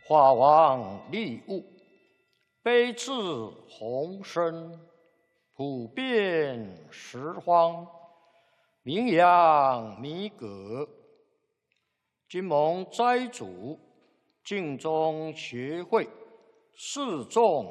法王利物，悲智宏深，普遍十方，名扬弥革。今蒙斋主净宗学会示众